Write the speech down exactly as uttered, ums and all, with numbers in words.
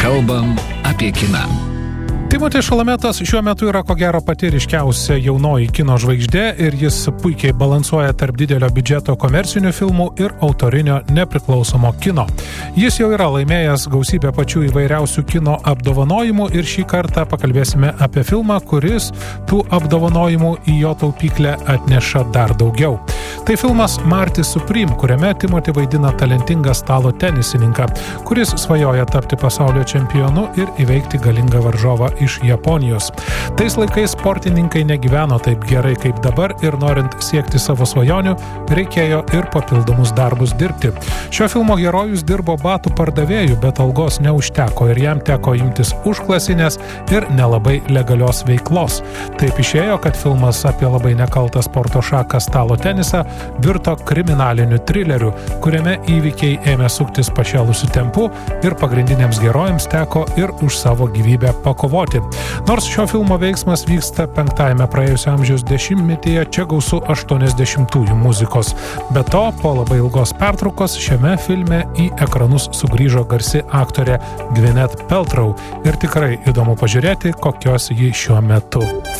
Kalbam apie kiną. Timotis Šalametas šiuo metu yra ko gero pati ryškiausia jaunoji kino žvaigždė ir jis puikiai balansuoja tarp didelio biudžeto komercinių filmų ir autorinio nepriklausomo kino. Jis jau yra laimėjęs gausybę pačių įvairiausių kino apdovanojimų ir šį kartą pakalbėsime apie filmą, kuris tų apdovanojimų į jo taupyklę atneša dar daugiau. Tai filmas Marty Supreme, kuriame Timothy vaidina talentingą stalo tenisininką, kuris svajoja tapti pasaulio čempionu ir įveikti galingą varžovą iš Japonijos. Tais laikais sportininkai negyveno taip gerai kaip dabar ir norint siekti savo svajonių, reikėjo ir papildomus darbus dirbti. Šio filmo herojus dirbo batų pardavėjų, bet algos neužteko ir jam teko imtis užklasinės ir nelabai legalios veiklos. Taip išėjo, kad filmas apie labai nekaltą sporto šaką stalo tenisą virto kriminaliniu trileriu, kuriame įvykiai ėmė suktis pašėlusiu tempu ir pagrindiniams herojams teko ir už savo gyvybę pakovoti. Nors šio filmo veiksmas vyksta penktajame praėjusio amžiaus dešimtmetyje, čia gausu aštuoniasdešimtųjų muzikos. Be to, po labai ilgos pertraukos šiame filme į ekranus sugrįžo garsi aktorė Gwyneth Paltrow ir tikrai įdomu pažiūrėti, kokios ji šiuo metu.